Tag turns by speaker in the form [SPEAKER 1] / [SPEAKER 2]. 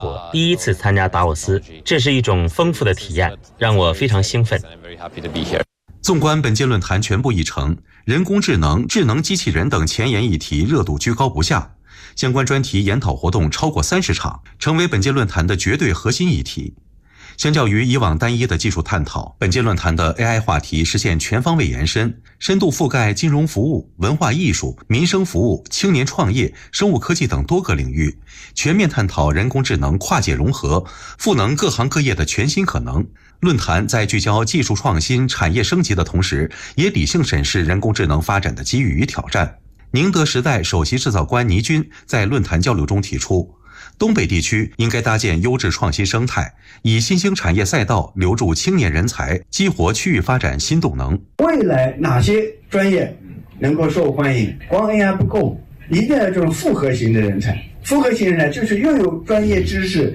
[SPEAKER 1] 我第一次参加达沃斯，这是一种丰富的体验，让我非常兴奋。
[SPEAKER 2] 纵观本届论坛全部议程，人工智能、智能机器人等前沿议题热度居高不下，相关专题研讨活动超过30场，成为本届论坛的绝对核心议题。相较于以往单一的技术探讨，本届论坛的 AI 话题实现全方位延伸，深度覆盖金融服务、文化艺术、民生服务、青年创业、生物科技等多个领域，全面探讨人工智能跨界融合，赋能各行各业的全新可能。论坛在聚焦技术创新、产业升级的同时，也理性审视人工智能发展的机遇与挑战。宁德时代首席制造官倪军在论坛交流中提出，东北地区应该搭建优质创新生态，以新兴产业赛道留住青年人才，激活区域发展新动能。
[SPEAKER 3] 未来哪些专业能够受欢迎？光 AI 不够，一定要这种复合型的人才。复合型人才就是又有专业知识，